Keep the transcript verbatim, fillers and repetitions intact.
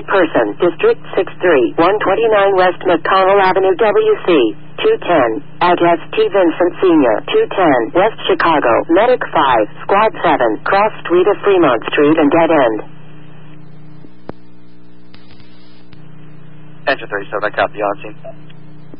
Wanted person, District six three, one twenty-nine West McConnell Avenue, W C, two ten. Address T. Vincent Senior, two ten, West Chicago, Medic five, Squad seven, Cross Street of Fremont Street and Dead End. Engine thirty-seven, I copy on scene.